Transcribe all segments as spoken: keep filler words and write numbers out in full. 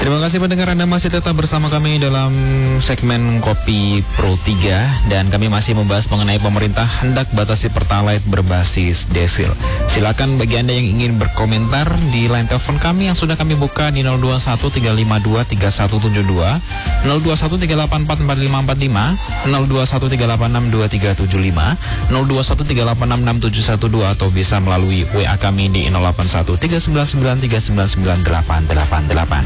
Terima kasih pendengar, Anda masih tetap bersama kami dalam segmen Kopi Pro tiga. Dan kami masih membahas mengenai pemerintah hendak batasi Pertalite berbasis desil. Silakan bagi Anda yang ingin berkomentar di line telepon kami yang sudah kami buka di nol dua satu tiga lima dua tiga satu tujuh dua, nol dua satu tiga delapan empat empat lima empat lima, nol dua satu tiga delapan enam dua tiga tujuh lima, nol dua satu tiga delapan enam enam tujuh satu dua, atau bisa melalui W A kami di nol delapan satu tiga sembilan sembilan tiga sembilan sembilan delapan delapan delapan.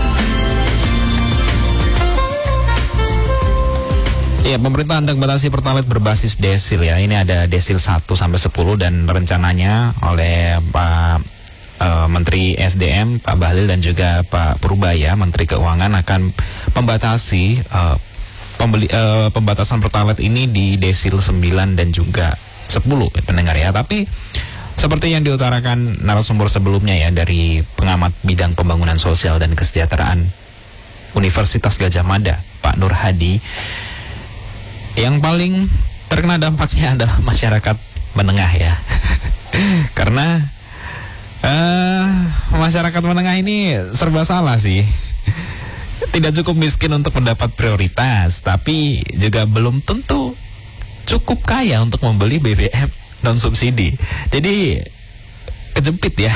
Ya, pemerintah hendak batasi Pertalite berbasis desil ya. Ini ada desil satu sampai sepuluh dan rencananya oleh Pak uh, Menteri S D M Pak Bahlil dan juga Pak Purbaya Menteri Keuangan akan membatasi uh, pembeli uh, pembatasan Pertalite ini di desil sembilan dan juga sepuluh pendengar ya. Tapi seperti yang diutarakan narasumber sebelumnya ya dari pengamat bidang pembangunan sosial dan kesejahteraan Universitas Gadjah Mada, Pak Nur Hadi, yang paling terkena dampaknya adalah masyarakat menengah ya. Karena uh, masyarakat menengah ini serba salah sih. Tidak cukup miskin untuk mendapat prioritas, tapi juga belum tentu cukup kaya untuk membeli B B M non subsidi. Jadi kejepit ya.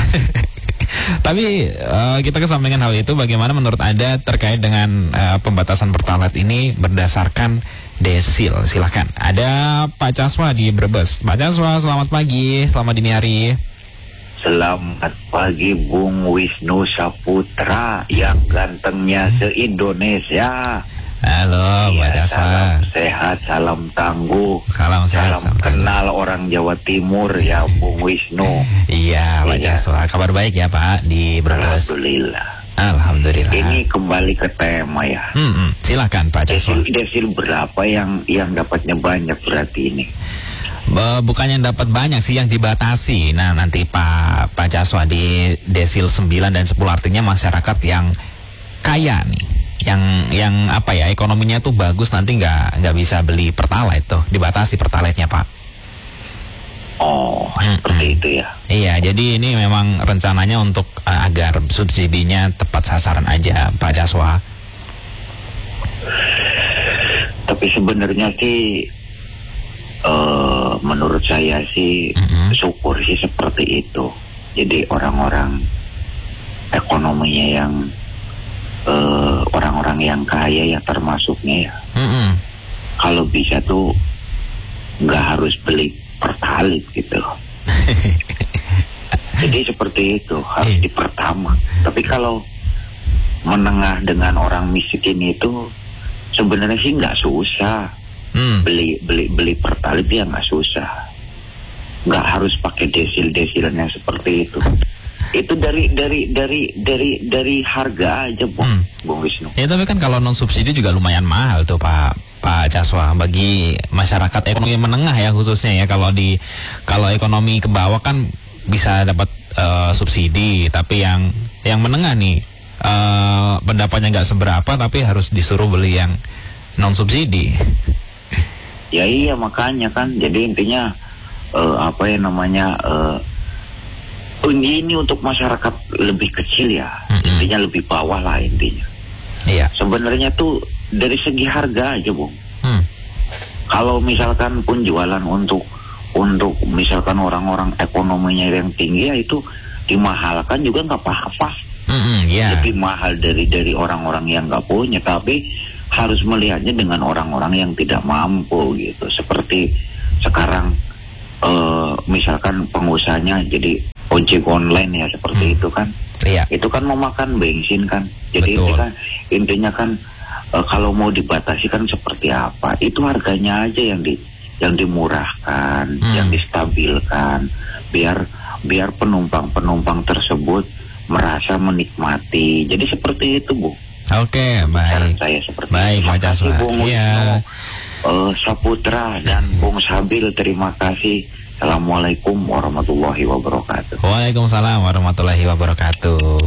Tapi uh, kita kesampingkan hal itu, bagaimana menurut Anda terkait dengan uh, pembatasan Pertalite ini berdasarkan desil? Silahkan. Ada Pak Caswa di Brebes. Pak Caswa, selamat pagi, selamat dini hari. Selamat pagi Bung Wisnu Saputra yang gantengnya se-Indonesia. Halo Pak Ya, Caswa. salam sehat, salam tangguh. Salam sehat, salam salam kenal tangguh. Orang Jawa Timur ya Bung Wisnu. Iya Pak Iya. Caswa, kabar baik ya Pak di Brebes? Alhamdulillah. Alhamdulillah. Ini kembali ke tema ya. Hmm, hmm. Silakan Pak Caswa. Desil, desil berapa yang yang dapatnya banyak berarti ini? Be- Bukannya dapat banyak sih, yang dibatasi. Nah nanti Pak Pak Caswa di desil sembilan dan sepuluh artinya masyarakat yang kaya nih, yang yang apa ya, ekonominya tuh bagus, nanti nggak nggak bisa beli Pertalite tuh, dibatasi Pertalite-nya Pak. Oh, Hmm, seperti hmm. itu ya. Iya, jadi ini memang rencananya untuk uh, agar subsidinya tepat sasaran aja Pak Caswa. Tapi sebenarnya sih uh, menurut saya sih Mm-hmm. syukur sih seperti itu. Jadi orang-orang ekonominya yang uh, orang-orang yang kaya ya termasuknya ya, Mm-hmm. kalau bisa tuh nggak harus beli Pertalite gitu. Jadi seperti itu harus di pertama. Tapi kalau menengah dengan orang miskin itu sebenarnya sih nggak susah. Hmm. beli beli beli Pertalite ya nggak susah, nggak harus pakai desil-desilan yang seperti itu. Itu dari dari dari dari dari harga aja Bung, Hmm. Bung Wisnu. Ya tapi kan kalau non subsidi juga lumayan mahal tuh Pak Pak Caswa bagi masyarakat ekonomi menengah ya khususnya ya. Kalau di kalau ekonomi ke bawah kan bisa dapat uh, subsidi, tapi yang yang menengah nih uh, pendapatnya nggak seberapa tapi harus disuruh beli yang non subsidi. Ya iya makanya kan, jadi intinya uh, apa ya namanya uh, ini untuk masyarakat lebih kecil ya, Mm-mm. intinya lebih bawah lah intinya. Iya. Sebenarnya tuh dari segi harga aja Bung. Hmm. Kalau misalkan pun jualan untuk untuk misalkan orang-orang ekonominya yang tinggi ya itu dimahalkan juga nggak apa-apa. Mm-mm, iya. Lebih mahal dari dari orang-orang yang nggak punya, tapi harus melihatnya dengan orang-orang yang tidak mampu gitu. Seperti sekarang eh, misalkan pengusahanya jadi ojek online ya seperti Hmm. itu kan. Iya. Itu kan memakan bensin kan. Jadi Betul. itu kan intinya kan e, kalau mau dibatasi kan seperti apa? Itu harganya aja yang di yang dimurahkan, Hmm. yang distabilkan biar biar penumpang-penumpang tersebut merasa menikmati. Jadi seperti itu, Bu. Oke, Saran baik. saya seperti Baik, itu. Pak Terima kasih Caswa. Bung Iya. Wisnu, eh, Saputra dan Bung Sabil, terima kasih. Assalamualaikum warahmatullahi wabarakatuh. Waalaikumsalam warahmatullahi wabarakatuh.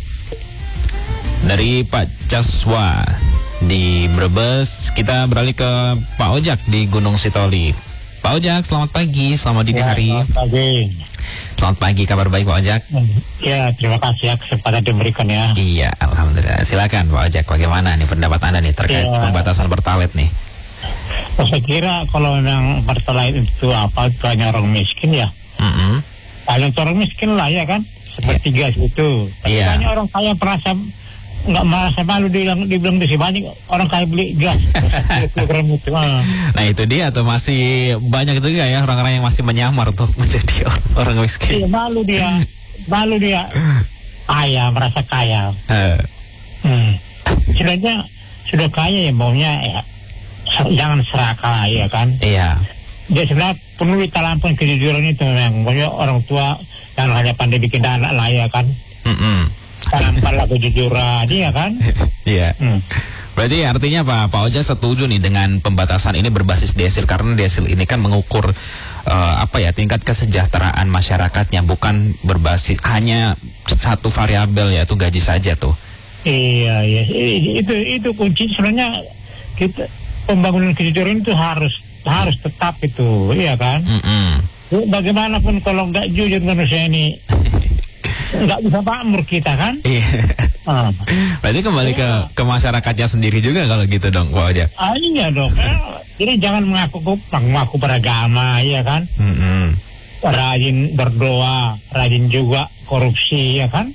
Dari Pak Caswa di Brebes, kita beralih ke Pak Ojak di Gunung Sitoli. Pak Ojak, selamat pagi, selamat dini Ya, hari. selamat pagi. Selamat pagi, kabar baik Pak Ojak? Ya, terima kasih ya kesempatan diberikan ya. Iya, alhamdulillah. Silakan Pak Ojak, bagaimana nih pendapat Anda nih terkait Ya. pembatasan Pertalite nih? Oh, saya kira kalau memang Pertalite itu apa, itu hanya orang miskin ya. Mm-hmm. Paling orang miskin lah ya kan, seperti gas itu. Tapi Iya. banyak orang kaya merasa nggak merasa malu dibilang dibilang di banyak orang kaya beli gas program itu. Ah. Nah itu dia tuh, masih banyak juga ya orang-orang yang masih menyamar tuh menjadi orang, orang Iya, miskin. malu dia, malu dia kaya, merasa kaya. Eh, Hmm. Sebenarnya sudah kaya ya maunya ya, jangan serakah ya kan. iya. Dia sebenarnya perlu ditampilkan kejujuran itu memang. Banyak orang tua yang hanya pandai bikin anak lah ya kan. Mm-mm. Tampaklah kejujuran dia kan. Iya. Hmm. Berarti artinya Pak Pak Ojak setuju nih dengan pembatasan ini berbasis desil, karena desil ini kan mengukur eh, apa ya, tingkat kesejahteraan masyarakatnya, bukan berbasis hanya satu variabel yaitu gaji saja tuh. Iya, iya. I- Itu itu kunci sebenarnya, kita pembangunan kejujuran itu harus harus tetap itu, iya kan? Mm-mm. Bagaimanapun kalau nggak jujur manusia ini nggak bisa makmur kita kan? Iya. Ah, Berarti kembali ke ke masyarakatnya sendiri juga kalau gitu dong Pak Ojak. ah iya dong. Eh, Jadi jangan mengaku mengaku beragama, iya kan? Mm-mm. Rajin berdoa, rajin juga korupsi, ya kan?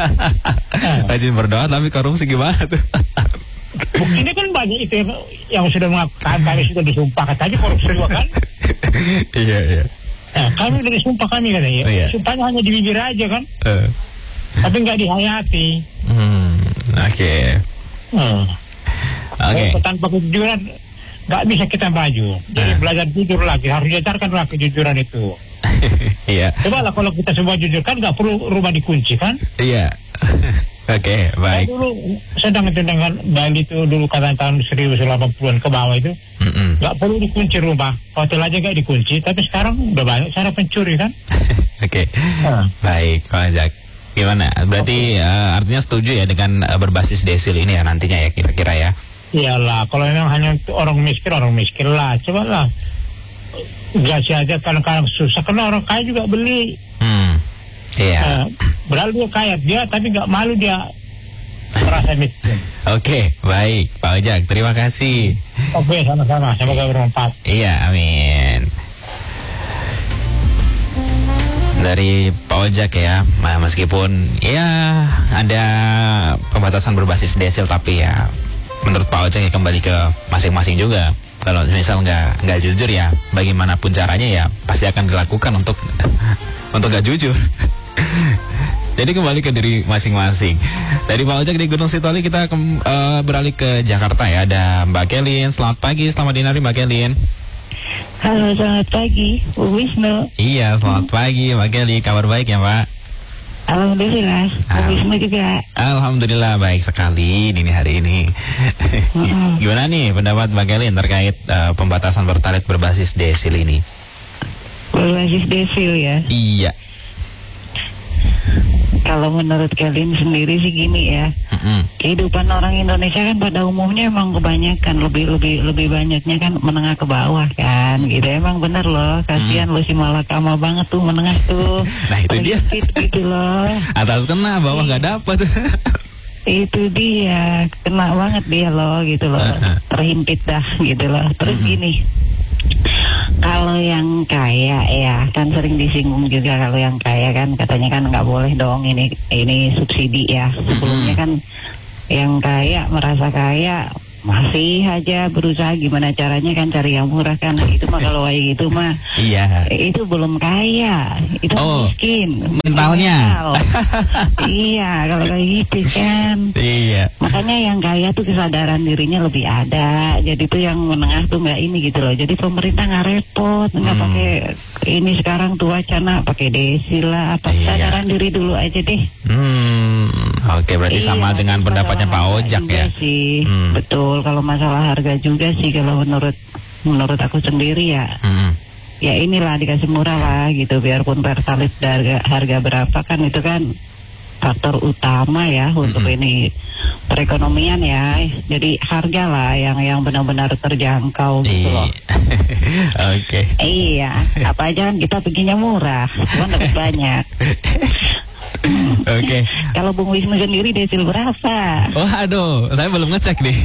Rajin berdoa tapi korupsi gimana tuh? Buktinya kan banyak itu yang, yang sudah mengakukan, kami sudah disumpah katanya korupsi juga kan? Iya iya. Nah, kami sudah disumpah kami katanya, Oh, iya. sumpahnya hanya di bibir aja kan? Eh. Tapi nggak dihayati. Hmm, oke. Hmm. Oke. Kalau tanpa kejujuran nggak bisa kita maju. Jadi Nah. belajar jujur lagi, harus diajarkanlah kejujuran itu. Iya. Coba lah kalau kita semua jujur kan nggak perlu rumah dikunci kan? Iya. Oke, Saya baik. dulu sedang itu dengan Bali itu dulu kata tahun seribu sembilan ratus delapan puluhan ke bawah itu Mm-mm. nggak perlu dikunci rumah, hotel aja nggak dikunci. Tapi sekarang udah banyak cara pencuri kan? Oke. Nah. Baik, Pak Ojak. Gimana? Berarti eh, artinya setuju ya dengan eh, berbasis desil ini ya nantinya ya kira-kira ya? Iyalah, kalau memang hanya untuk orang miskin, orang miskin lah. Coba lah, gaji aja kadang-kadang susah, karena orang kaya juga beli. Hmm. Iya. Eh, Berlalu dia kaya, dia tapi nggak malu dia merasa miskin. Oke, baik, Pak Ojak. Terima kasih. Oke, sama-sama. Semoga bermanfaat. Iya, amin. Dari Pak Ojak ya, nah, meskipun ya ada pembatasan berbasis desil, tapi ya menurut Pak Ojak ya kembali ke masing-masing juga. Kalau misal nggak nggak jujur ya, bagaimanapun caranya ya pasti akan dilakukan untuk untuk nggak jujur. Jadi kembali ke diri masing-masing. Dari Pak Ojak di Gunung Sitoli kita ke, eh, beralih ke Jakarta ya. Ada Mbak Kelin. Selamat pagi, selamat dinari Mbak Kelin. Halo, selamat pagi, Bu Wisnu. Iya, selamat pagi Mbak Kelly. Kabar baik ya Pak? Alhamdulillah, Bu Ah. Wisnu juga. Alhamdulillah baik sekali dini hari ini. Mm-mm. Gimana nih pendapat Mbak Kelly terkait eh, pembatasan Pertalite berbasis desil ini? Berbasis desil ya. Iya. Kalau menurut kalian sendiri sih gini ya. Mm-mm. Kehidupan orang Indonesia kan pada umumnya emang kebanyakan lebih lebih lebih banyaknya kan menengah ke bawah kan, gitu. Emang bener loh, kasihan lo si malakama banget tuh menengah tuh. Nah, itu dia. Sedikit gitu loh. Atas kena, bawah nggak dapat. Itu dia, kena banget dia loh gitu loh, terhimpit dah gitu loh. Terus gini, kalau yang kaya ya kan sering disinggung juga, kalau yang kaya kan katanya kan nggak boleh dong ini ini subsidi ya. Sebelumnya kan yang kaya merasa kaya masih aja berusaha gimana caranya kan cari yang murah kan. Itu mah kalau kayak gitu mah Iya. itu belum kaya, itu Oh, miskin. mentalnya. Iya, kalau kayak gitu kan. Iya. Makanya yang kaya tuh kesadaran dirinya lebih ada. Jadi tuh yang menengah tuh nggak ini gitu loh. Jadi pemerintah nggak repot, nggak Hmm. pakai ini sekarang tuh wacana pakai desil lah. Apa Iya. kesadaran diri dulu aja deh. Hmm. Oke, berarti Iya, sama dengan masalah pendapatnya Pak harga Ojak juga ya. Sih. Hmm. Betul, kalau masalah harga juga sih kalau menurut menurut aku sendiri ya. Hmm. Ya inilah dikasih murah lah gitu, biarpun Pertalite harga harga berapa kan itu kan faktor utama ya untuk Mm-mm. ini perekonomian ya. Jadi harga lah yang yang benar-benar terjangkau gitu loh. Oke. Iya, apa aja kan kita perginya murah, cuma dapat banyak. Oke. Kalau Bung Wisnu sendiri desil berapa? Oh aduh, saya belum ngecek nih.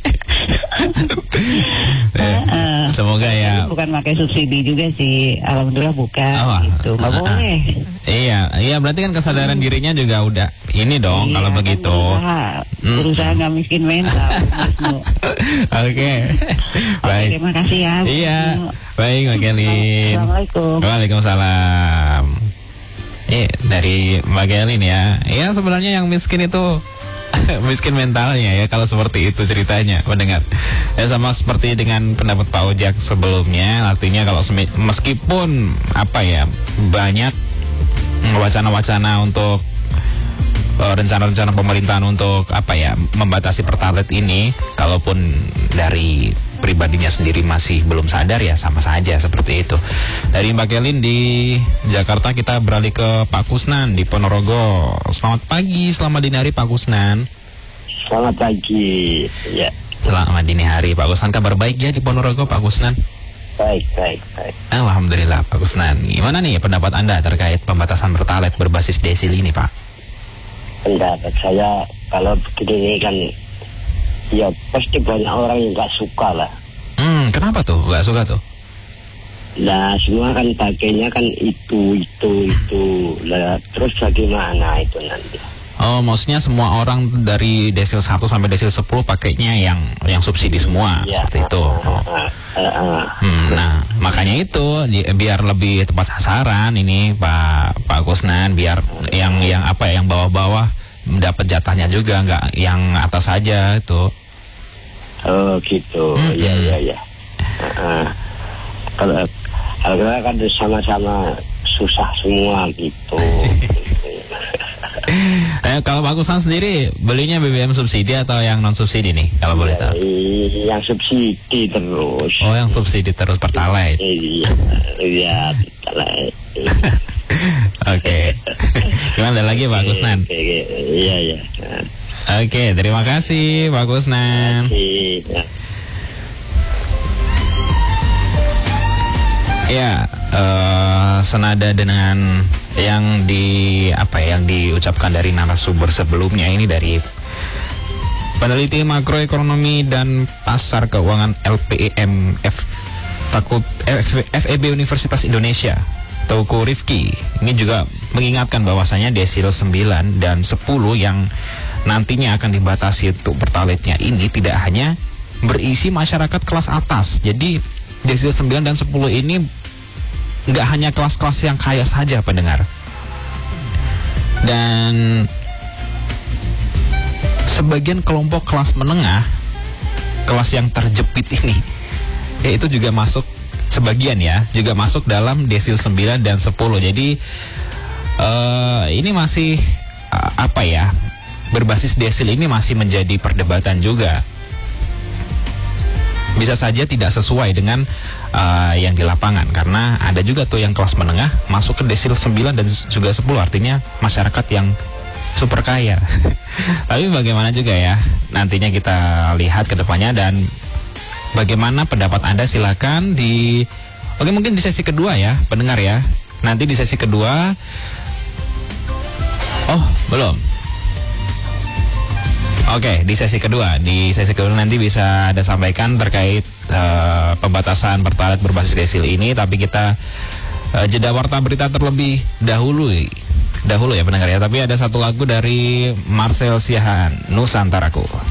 Eh, Uh, Semoga ya. bukan pakai subsidi juga sih, alhamdulillah bukan. Oh, gitu, nggak uh, uh, boleh. Iya, iya berarti kan kesadaran dirinya juga udah ini dong Iya, kalau kan begitu. berusaha, Hmm. berusaha nggak miskin mental. Wisnu. Oke. Oke, Baik. terima kasih ya. Iya. Wisnu. Baik, Mbak Kelin. Assalamualaikum. Waalaikumsalam. Eh, dari Mbak Kelin ya. Ya sebenarnya yang miskin itu miskin mentalnya ya kalau seperti itu ceritanya mendengar. Ya sama seperti dengan pendapat Pak Ojak sebelumnya, artinya kalau semi- meskipun apa ya banyak wacana-wacana untuk uh, rencana-rencana pemerintahan untuk apa ya membatasi pertalite ini, kalaupun dari pribadinya sendiri masih belum sadar ya sama saja seperti itu. Dari Mbak Kelin di Jakarta kita beralih ke Pak Kusnan di Ponorogo. Selamat pagi, selamat dini hari Pak Kusnan. Selamat pagi. Ya, Selamat dini hari Pak Kusnan, kabar baik ya di Ponorogo Pak Kusnan? baik, baik, baik. Alhamdulillah Pak Kusnan. Gimana nih pendapat Anda terkait pembatasan pertalite berbasis desil ini Pak? Pendapat saya kalau begini kan, ya pasti banyak orang yang nggak suka lah. Hmm, kenapa tuh nggak suka tuh? Nah, semua kan pakainya kan itu, itu, itu. Lah, terus bagaimana itu nanti? Oh, maksudnya semua orang dari desil satu sampai desil sepuluh pakainya yang yang subsidi semua, Ya, seperti itu. Oh. Uh, uh, uh, Hmm, nah, makanya itu di- biar lebih tepat sasaran ini Pak Pak Kusnan, biar yang yang apa ya, yang bawah-bawah dapat jatahnya juga, nggak yang atas saja itu. Oh gitu, Mm-mm. ya, ya, ya. Uh, uh. Kalau kalau kan sama-sama susah semua gitu. Eh, kalau Pak Kusnan sendiri belinya B B M subsidi atau yang non subsidi nih, kalau boleh tahu? Yang subsidi terus. Oh, yang subsidi terus pertalite. Iya, iya, Pertalite. Oke. Gimana ada lagi Pak Kusnan? Oke, oke. Iya, iya. Oke, terima kasih Pak Kusnan. Iya. Ya, eh, senada dengan yang di apa ya, yang diucapkan dari narasumber sebelumnya ini dari peneliti makroekonomi dan pasar keuangan L P E M F Fakult F, FEB Universitas Indonesia, Teuku Rifki. Ini juga mengingatkan bahwasanya desil sembilan dan sepuluh yang nantinya akan dibatasi untuk pertalite-nya ini tidak hanya berisi masyarakat kelas atas. Jadi desil sembilan dan sepuluh ini nggak hanya kelas-kelas yang kaya saja pendengar. Dan sebagian kelompok kelas menengah, kelas yang terjepit ini, ya itu juga masuk, sebagian ya, juga masuk dalam desil sembilan dan sepuluh. Jadi uh, ini masih uh, apa ya, berbasis desil ini masih menjadi perdebatan juga. Bisa saja tidak sesuai dengan uh, yang di lapangan, karena ada juga tuh yang kelas menengah masuk ke desil sembilan dan juga sepuluh, artinya masyarakat yang super kaya. Tapi bagaimana juga ya, nantinya kita lihat ke depannya. Dan bagaimana pendapat Anda, silakan di oke mungkin di sesi kedua ya pendengar ya. Nanti di sesi kedua, oh belum. Oke, di sesi kedua, di sesi kedua nanti bisa Anda sampaikan terkait uh, pembatasan pertalite berbasis desil ini, tapi kita uh, jeda warta berita terlebih dahulu, dahulu ya pendengar ya. Tapi ada satu lagu dari Marcel Siahaan, Nusantaraku.